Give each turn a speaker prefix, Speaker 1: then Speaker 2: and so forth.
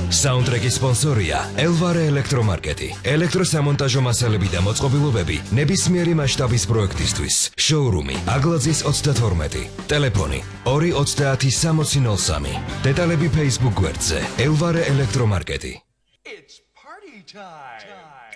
Speaker 1: საუნდტრეკის სპონსორია ელვარე ელექტრომარკეტი. ელექტროსამონტაჟო მასალები და მოწყობილობები ნებისმიერი მასშტაბის პროექტისთვის. შოურუმი აგლაძის 32. ტელეფონი 230 დეტალები Facebook გვერდზე ელვარე ელექტრომარკეტი.
Speaker 2: It's party time.